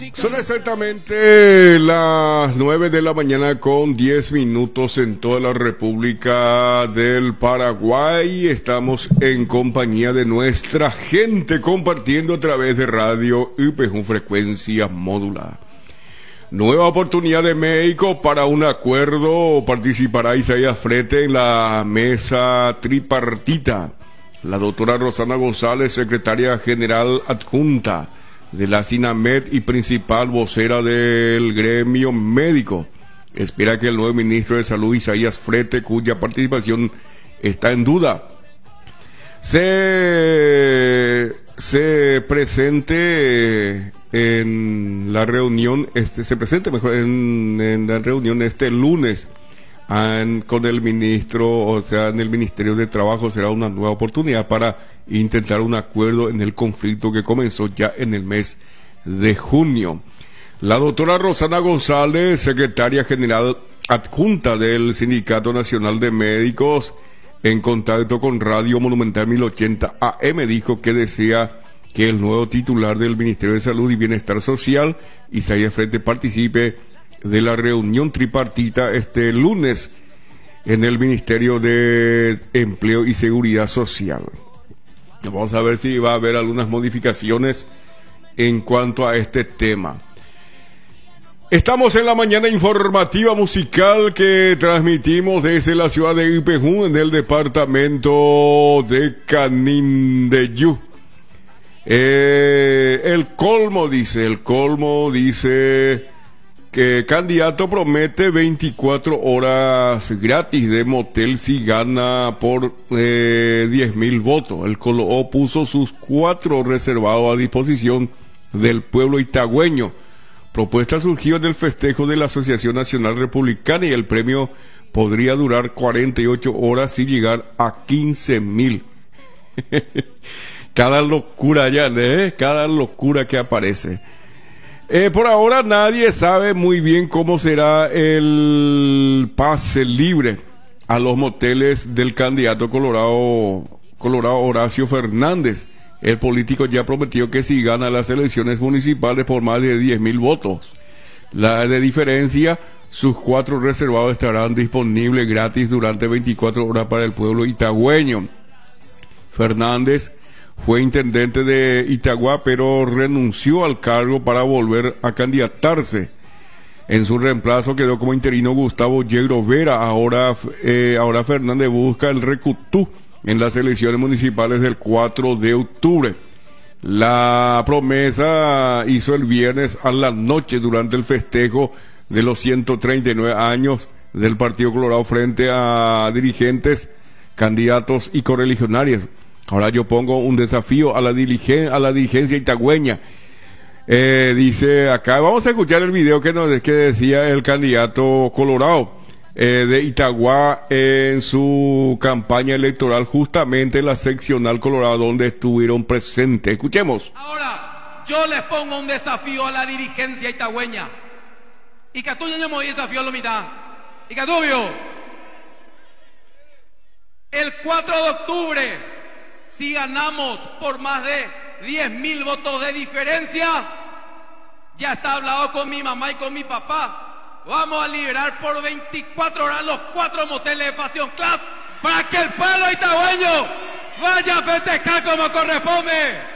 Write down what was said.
Son exactamente las 9 de la mañana con 10 minutos en toda la República del Paraguay. Estamos en compañía de nuestra gente compartiendo a través de radio UPJ frecuencia módula. Nueva oportunidad de México para un acuerdo. Participará Isaías Frete en la mesa tripartita. La doctora Rosana González, secretaria general adjunta de la SINAMED y principal vocera del gremio médico, espera que el nuevo ministro de Salud, Isaías Frete, cuya participación está en duda, se presente en la reunión, se presente mejor en la reunión este lunes con el ministro, o sea, en el Ministerio de Trabajo. Será una nueva oportunidad para intentar un acuerdo en el conflicto que comenzó ya en el mes de junio. La doctora Rosana González, secretaria general adjunta del Sindicato Nacional de Médicos, en contacto con Radio Monumental 1080 AM, dijo que desea que el nuevo titular del Ministerio de Salud y Bienestar Social, Isaías Frete, participe de la reunión tripartita este lunes en el Ministerio de Empleo y Seguridad Social. Vamos a ver si va a haber algunas modificaciones en cuanto a este tema. Estamos en la mañana informativa musical que transmitimos desde la ciudad de Ipejún, en el departamento de Canindeyú. El colmo dice que candidato promete 24 horas gratis de motel si gana por 10.000 votos. El Colo puso sus 4 reservados a disposición del pueblo itagüeño. Propuesta surgió del festejo de la Asociación Nacional Republicana y el premio podría durar 48 horas y llegar a 15.000. Cada locura ya, cada locura que aparece. Por ahora nadie sabe muy bien cómo será el pase libre a los moteles del candidato colorado Horacio Fernández. El político ya prometió que si gana las elecciones municipales por más de 10.000 votos, la de diferencia, sus 4 reservados estarán disponibles gratis durante 24 horas para el pueblo itagüeño. Fernández fue intendente de Itagua, pero renunció al cargo para volver a candidatarse. En su reemplazo quedó como interino Gustavo Yegro Vera. Ahora Fernández busca el recutú en las elecciones municipales del 4 de octubre. La promesa hizo el viernes a la noche durante el festejo de los 139 años del Partido Colorado frente a dirigentes, candidatos y correligionarios. Ahora yo pongo un desafío a la dirigencia itagüeña. Dice acá, vamos a escuchar el video que decía el candidato colorado de Itagua en su campaña electoral, justamente en la seccional Colorado donde estuvieron presentes. Escuchemos. Ahora yo les pongo un desafío a la dirigencia itagüeña. Y que tú ya me desafío a la mitad. Y que tú el 4 de octubre, si ganamos por más de 10.000 votos de diferencia, ya está hablado con mi mamá y con mi papá. Vamos a liberar por 24 horas los 4 moteles de Pasión Class para que el pueblo itagüeño vaya a festejar como corresponde.